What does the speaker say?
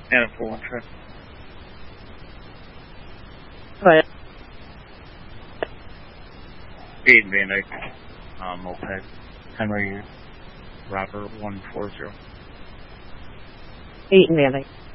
Adam 41 trip. Right. 8 in Van Dyke. Moped. Henry Robert 140. 8 in Van Dyke.